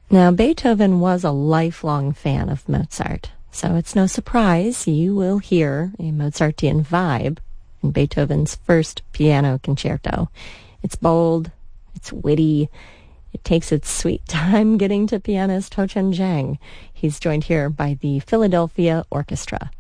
Now, Beethoven was a lifelong fan of Mozart, so it's no surprise you will hear a Mozartian vibe in Beethoven's first piano concerto. It's bold, it's witty, it takes its sweet time getting to pianist Ho Chen Zhang. He's joined here by the Philadelphia Orchestra.